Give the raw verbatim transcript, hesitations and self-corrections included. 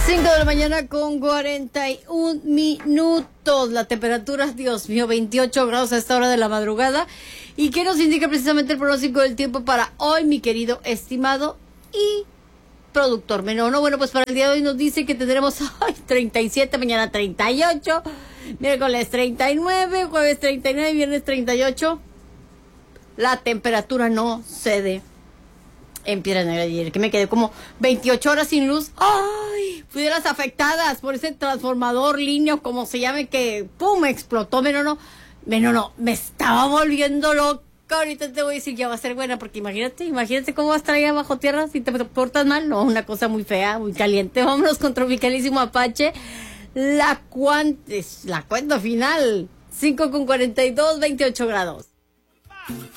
cinco de la mañana con cuarenta y un minutos. La temperatura, Dios mío, veintiocho grados a esta hora de la madrugada. ¿Y qué nos indica precisamente el pronóstico del tiempo para hoy, mi querido estimado y productor Menono? Bueno, pues para el día de hoy nos dice que tendremos hoy treinta y siete, mañana treinta y ocho, miércoles treinta y nueve, jueves treinta y nueve, viernes treinta y ocho. La temperatura no cede en Piedras Negras. Ayer que me quedé como veintiocho horas sin luz. ¡Ay! Fui de las afectadas por ese transformador, línea, como se llame, que ¡pum! Explotó. Pero no, no, no, me estaba volviendo loca. Ahorita te voy a decir, ya va a ser buena, porque imagínate, imagínate cómo vas a estar ahí abajo tierra si te portas mal. No, una cosa muy fea, muy caliente. Vámonos con Tropicalísimo Apache. La cuanta, la cuenta final. cinco con cuarenta y dos, veintiocho grados.